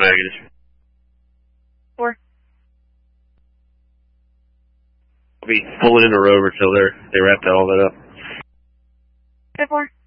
Negative. 4. I'll be pulling in a rover till they wrap all that up. 4.